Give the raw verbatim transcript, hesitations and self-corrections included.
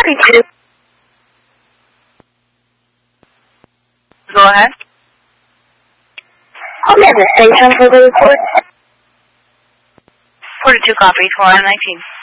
forty-two. Go ahead. I'll never say something for the report. forty-two copies, four nineteen.